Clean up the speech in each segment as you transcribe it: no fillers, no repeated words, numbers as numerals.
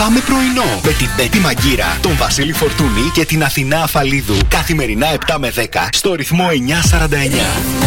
Πάμε πρωινό με την Μπέτη Μαγκύρα, τον Βασίλη Φορτούνη και την Αθηνά Αφαλίδου. Καθημερινά 7 με 10 στο ρυθμό 949.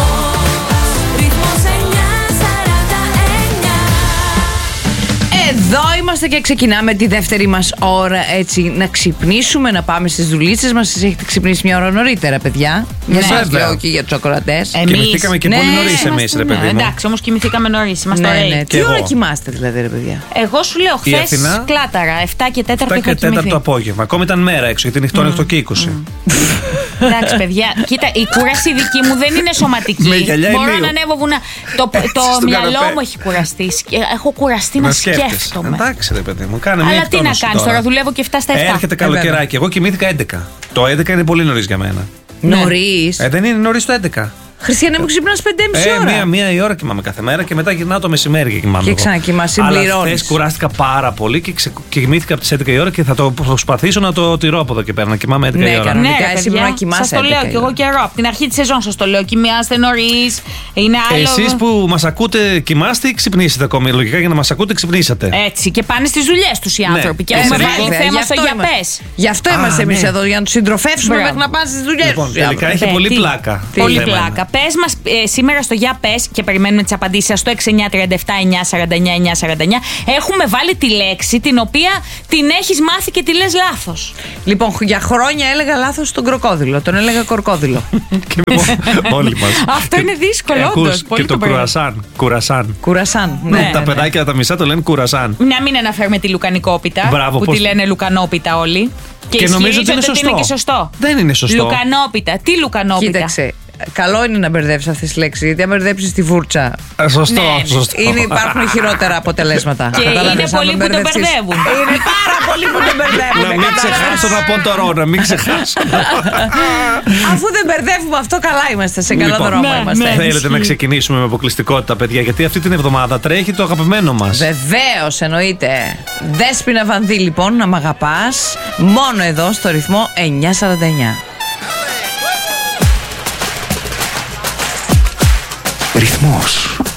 Εδώ είμαστε και ξεκινάμε τη δεύτερη μας ώρα, έτσι να ξυπνήσουμε, να πάμε στις δουλίτσες μας. Εσείς έχετε ξυπνήσει μια ώρα νωρίτερα, παιδιά. Για εσάς λέω και για τους ακροατές. Κοιμηθήκαμε και πολύ νωρίς εμείς, ρε παιδί μου. Εντάξει, όμως κοιμηθήκαμε νωρίς. Είμαστε ωραίοι. Τι ώρα κοιμάστε δηλαδή, ρε παιδιά? Εγώ σου λέω χθες κλάταρα, 7 και 4 7 και 4 το απόγευμα. Ακόμη ήταν μέρα έξω, γιατί νυχτώνει 8 και 20. Εντάξει, παιδιά, κοίτα, η κούραση δική μου δεν είναι σωματική. Μπορώ να ανέβω βουνά. Το μυαλό μου έχει κουραστεί. Έχω κουραστεί να σκέφτομαι. Εντάξει, ρε παιδί μου, κάνε μια αλλά τι να κάνεις τώρα, δουλεύω και 7 στα 7. Έρχεται καλοκαιράκι. Εγώ κοιμήθηκα 11. Το 11 είναι πολύ νωρίς για μένα. Νωρίς. Δεν είναι νωρίς το 11. Χριστιανέ μου, ξυπνάς 5,5 ώρα. Μία η ώρα κοιμάμαι κάθε μέρα και μετά γυρνάω το μεσημέρι και κοιμάμαι. Και ξανακοιμάσαι, συμπληρώνεις. Αλλά χθες κουράστηκα πάρα πολύ και κοιμήθηκα από τις 11 η ώρα και θα το προσπαθήσω να το τηρώ από εδώ και πέρα. Να κοιμάμαι 11 η ώρα. Κανονικά, εσύ μπορεί να κοιμάσαι. Σας το λέω κι εγώ καιρό. Από την αρχή της σεζόν σας το λέω. Κοιμάστε νωρίς. Είναι άλλο. Εσείς που μας ακούτε, κοιμάστε ή ξυπνήσετε ακόμη? Λογικά για να μας ακούτε, ξυπνήσατε. Έτσι. Και πάνε στις δουλειές τους οι άνθρωποι. Και έχουμε βάλει θέμα στο για πες. Γι' αυτό είμαστε εμείς εδώ, για να τους συντροφεύσουμε μέχρι να πάνε στις δουλειές τους. Τελικά έχει πολύ πλάκα. Πολύ πλάκα. Πες μας σήμερα στο Για Πες και περιμένουμε τις απαντήσεις σας στο 6937-949-949. Έχουμε βάλει τη λέξη την οποία την έχεις μάθει και τη λες λάθος. Λοιπόν, για χρόνια έλεγα λάθος τον κροκόδιλο. Τον έλεγα κορκόδιλο. Όλοι μας. Αυτό είναι δύσκολο, όντως. Και το κουρασάν. Κουρασάν. Τα παιδάκια τα μισά το λένε κουρασάν. Να μην αναφέρουμε τη λουκανικόπιτα. Μπράβο, που τη λένε λουκανόπιτα όλοι. Και νομίζω ότι είναι σωστό. Δεν είναι σωστό. Λουκανόπιτα. Τι λουκανόπιτα? Κοίταξε. Καλό είναι να μπερδεύεις αυτές τις λέξεις, γιατί αν μπερδέψεις τη βούρτσα. Σωστό. Υπάρχουν χειρότερα αποτελέσματα. Και είναι πολλοί που το μπερδεύουν. Είναι πάρα πολλοί που το μπερδεύουν. Να μην ξεχάσω να πω το ρο, να μην ξεχάσω. Αφού δεν μπερδεύουμε αυτό, καλά είμαστε. Σε καλό δρόμο είμαστε. Θέλετε να ξεκινήσουμε με αποκλειστικότητα, παιδιά? Γιατί αυτή την εβδομάδα τρέχει το αγαπημένο μας. Βεβαίως, εννοείται. Δέσποινα Βανδύ, λοιπόν, να μ' αγαπάς. Μόνο εδώ στο ρυθμό 949. Ρυθμός.